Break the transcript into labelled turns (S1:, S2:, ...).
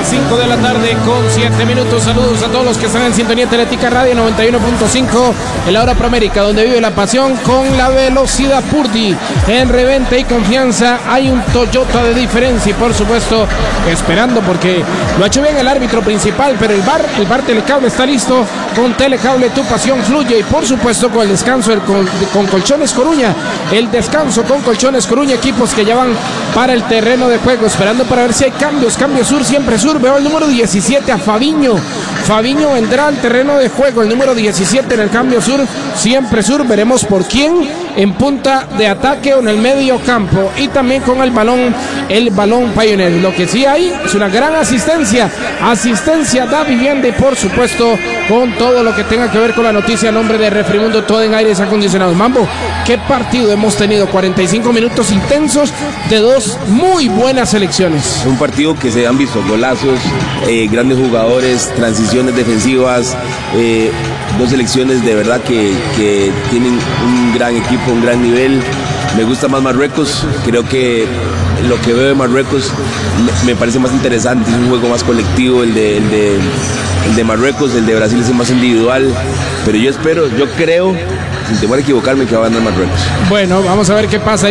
S1: Las 5 de la tarde con 7 minutos. Saludos a todos los que están en sintonía Teletica Radio 91.5 en la hora Proamérica, donde vive la pasión con la velocidad Purdy. En reventa y confianza hay un Toyota de diferencia y por supuesto esperando, porque lo ha hecho bien el árbitro principal, pero el bar Telecable está listo. Con Telecable tu pasión fluye, y por supuesto con el descanso con Colchones Coruña. El descanso con Colchones Coruña, equipos que ya van para el terreno de juego, esperando para ver si hay cambios. Cambio Sur, siempre Sur. Veo el número 17 a Fabiño. Fabiño vendrá al terreno de juego, el número 17 en el cambio Sur, siempre Sur. Veremos por quién en punta de ataque o en el medio campo, y también con el balón Pioneer. Lo que sí hay es una gran asistencia da vivienda, y por supuesto con todo lo que tenga que ver con la noticia a nombre de Refrimundo, todo en aires acondicionados. Mambo, qué partido hemos tenido, 45 minutos intensos de dos muy buenas selecciones.
S2: Un partido que se han visto golazos, grandes jugadores, transiciones defensivas, dos selecciones de verdad que tienen un gran equipo, un gran nivel. Me gusta más Marruecos, creo que lo que veo de Marruecos me parece más interesante, es un juego más colectivo el de Marruecos. El de Brasil es más individual, pero yo creo, sin temor a equivocarme, que va a ganar Marruecos.
S1: Bueno, vamos a ver qué pasa.